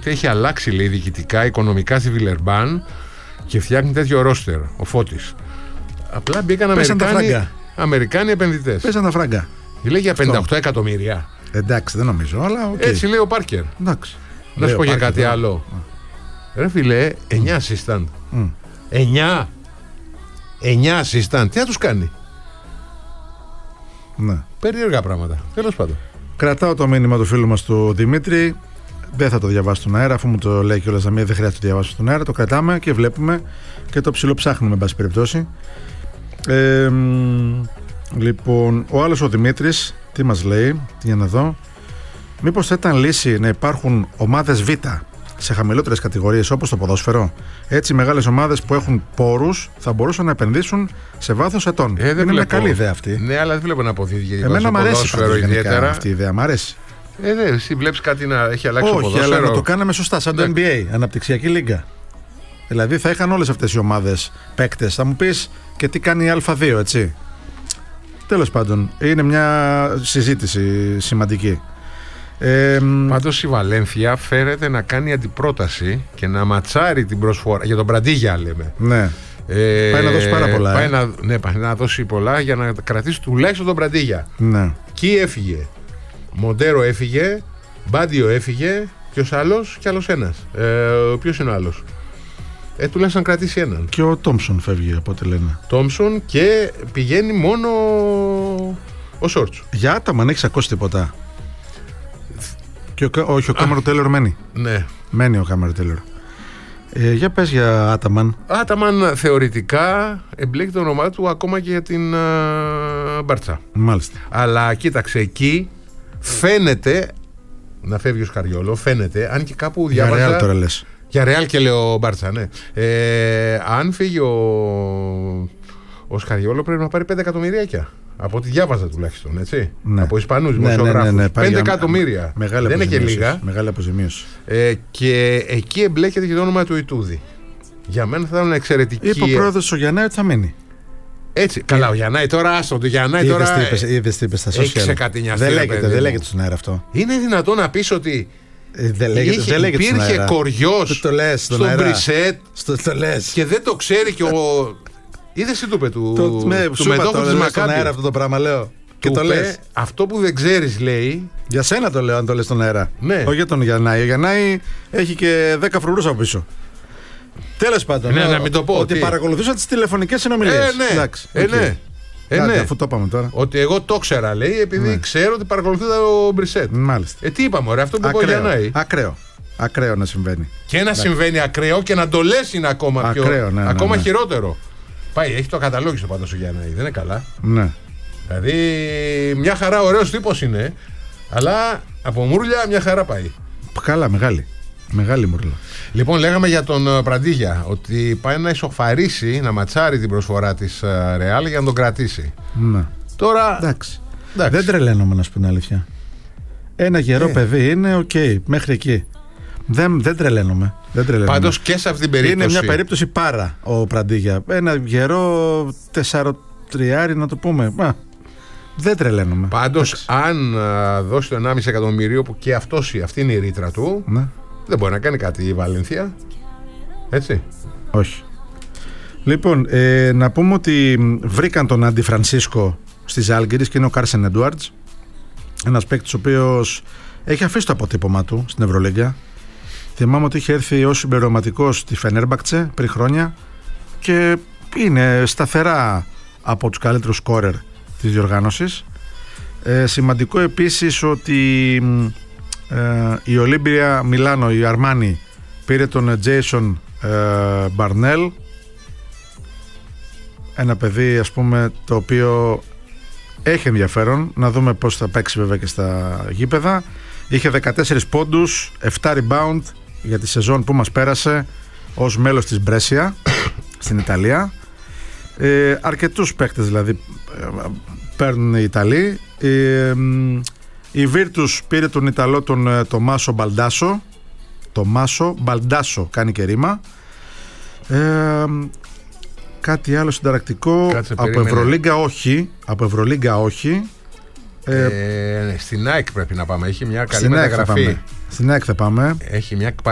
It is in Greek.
ότι έχει αλλάξει, λέει, διοικητικά, οικονομικά στη Βιλερμπάν και φτιάχνει τέτοιο ρόστερ, ο Φώτης. Απλά μπήκαν Αμερικάνοι επενδυτές. Πέσαν τα φράγκα. Λέει για 58 εκατομμύρια. Εντάξει, δεν νομίζω, αλλά okay. Έτσι λέει ο Πάρκερ. Εντάξει. Να σου πω για κάτι άλλο. Ρε φίλε, 9 assistant. 9 assistant. Τι θα τους κάνει? Ναι. Περίεργα πράγματα. Τέλος πάντων. Κρατάω το μήνυμα του φίλου μας του Δημήτρη. Δεν θα το διαβάσω στον αέρα, αφού μου το λέει κιόλας να μην, δεν χρειάζεται να το διαβάσω στον αέρα. Το κρατάμε και βλέπουμε και το ψιλοψάχνουμε, εν πάση περιπτώσει. Λοιπόν, ο άλλος ο Δημήτρης, τι μας λέει, για να δω. Μήπως θα ήταν λύση να υπάρχουν ομάδες Β σε χαμηλότερες κατηγορίες όπως το ποδόσφαιρο? Έτσι, μεγάλες ομάδες που έχουν πόρους θα μπορούσαν να επενδύσουν σε βάθος ετών. Είναι μια καλή ιδέα αυτή. Ναι, αλλά δεν βλέπω να αποδίδει. Εμένα μου αρέσει ιδιαίτερα αυτή η ιδέα. Μ' αρέσει. Εσύ βλέπεις κάτι να έχει αλλάξει το ποδόσφαιρο? Όχι, αλλά να το κάναμε σωστά, σαν το NBA, αναπτυξιακή λίγκα. Δηλαδή θα είχαν όλες αυτές οι ομάδες παίκτες. Θα μου πεις και τι κάνει η Α2, έτσι. Τέλος πάντων, είναι μια συζήτηση σημαντική. Πάντως η Βαλένθια φέρεται να κάνει αντιπρόταση και να ματσάρει την προσφορά. Για τον Μπραντίγια λέμε. Ναι. Πάει να δώσει πάρα πολλά. Πάει να δώσει πολλά για να κρατήσει τουλάχιστον τον Μπραντίγια. Ναι. Κι έφυγε. Μοντέρο έφυγε. Μπάντιο έφυγε. Ποιος άλλος? Κι άλλος ένας. Ποιος είναι ο άλλος? Τουλάχιστον να κρατήσει έναν. Και ο Τόμψον φεύγει από ό,τι λένε. Τόμψον και πηγαίνει μόνο ο Σόρτσου. Για Άταμαν έχεις ακούσει τίποτα? Και όχι, ο Κάμερο Τέιλορ μένει. Ναι. Μένει ο Κάμερο Τέιλορ. Για πες για Άταμαν. Άταμαν θεωρητικά εμπλέκει το όνομά του ακόμα και για την Μπάρτσα. Μάλιστα. Αλλά κοίταξε, εκεί φαίνεται να φεύγει ο Σκαριόλο. Φαίνεται, αν και κάπου διάβαζα. Για Ρεάλ τώρα λες? Για Ρεάλ και λέω Μπάρτσα, ναι. Αν φύγει ο Σκαριόλο πρέπει να πάρει 5 εκατομμυριάκια. Από ό,τι διάβαζα τουλάχιστον, έτσι. Ναι. Από Ισπανούς δημοσιογράφους. Ναι, 5 εκατομμύρια. Δεν είναι και λίγα. Μεγάλη αποζημίωση. Και εκεί εμπλέκεται και το όνομα του Ιτούδη. Για μένα θα ήταν εξαιρετική. Είπε ο πρόεδρος ο Γιαννάη ότι θα μείνει. Έτσι. Καλά, ο Γιαννάη τώρα, άστο το Γιαννάη τώρα. Είδες τι είπε στα social. Δεν λέγεται στον αέρα αυτό. Είναι δυνατόν να πεις ότι. Δεν λέγεται υπήρχε κοριός στον Μπρισέτ και δεν το ξέρει και ο. Είδες τι του είπε του μετόχου της Μακάμπι? Στον αέρα αυτό το πράγμα λέω. Και το λες. Αυτό που δεν ξέρεις, λέει. Για σένα το λέω, αν το λες στον αέρα. Ναι. Όχι για τον Γιαννάη. Ο Γιαννάη έχει και 10 φρουρούς από πίσω. Τέλος πάντων. Ναι, να μην το πω. Ότι παρακολουθούσα τις τηλεφωνικές συνομιλίες. Ναι. Εντάξει, ναι. Αφού το είπαμε τώρα. Ότι εγώ το ξέρα, λέει, επειδή ξέρω ότι παρακολουθούσα ο Μπρισέτ. Μάλιστα. Τι είπαμε, ωραία, αυτό που είπε ο Γιαννάη. Ακραίο να συμβαίνει. Και να συμβαίνει ακραίο και να το λες είναι ακόμα πιο. Ακόμα χειρότερο. Πάει, έχει το καταλόγιστο πάντως ο Γιαννάη, δεν είναι καλά. Ναι. Δηλαδή, μια χαρά ωραίος τύπος είναι, αλλά από μούρλια μια χαρά πάει. Καλά, μεγάλη μούρλα. Λοιπόν, λέγαμε για τον Πραντίγια ότι πάει να ισοφαρίσει, να ματσάρει την προσφορά της Ρεάλ για να τον κρατήσει. Ναι. Τώρα. Εντάξει. Δεν τρελαίνομαι, να σου πω την αλήθεια. Ένα γερό παιδί είναι οκ, μέχρι εκεί. Δεν τρελαίνομαι. Πάντως και σε αυτήν την περίπτωση. Είναι μια περίπτωση πάρα ο Πραντίγια. Ένα γερό 4-3, να το πούμε. Δεν τρελαίνομαι. Πάντως, αν δώσει το 1,5 εκατομμύριο, που και αυτή είναι η ρήτρα του, ναι, δεν μπορεί να κάνει κάτι η Βαλένθια. Έτσι. Όχι. Λοιπόν, να πούμε ότι βρήκαν τον Αντι Φρανσίσκο στη Ζάλγκιρις και είναι ο Κάρσεν Εντουάρτς. Ένας παίκτης ο οποίος έχει αφήσει το αποτύπωμα του στην Ευρωλίγκα. Θυμάμαι ότι είχε έρθει ως συμπληρωματικός στη Φενέρμπαχτσε πριν χρόνια και είναι σταθερά από τους καλύτερους σκόρερ της διοργάνωσης. Σημαντικό επίσης ότι η Ολύμπια Μιλάνο, η Αρμάνι, πήρε τον Τζέισον Μπαρνέλ, ένα παιδί, ας πούμε, το οποίο έχει ενδιαφέρον. Να δούμε πώς θα παίξει βέβαια και στα γήπεδα. Είχε 14 πόντους, 7 rebound για τη σεζόν που μας πέρασε ως μέλος της Μπρέσια στην Ιταλία. Αρκετούς παίκτες δηλαδή παίρνουν οι Ιταλοί. Η Virtus πήρε τον Ιταλό τον Τομάσο Μπαλντάσο. Τομάσο Μπαλντάσο, κάνει και ρήμα. Κάτι άλλο συνταρακτικό? Από Ευρωλίγκα όχι. Στην ΑΕΚ πρέπει να πάμε. Έχει μια καλή μεταγραφή. Στην ΑΕΚ θα πάμε. Έχει μια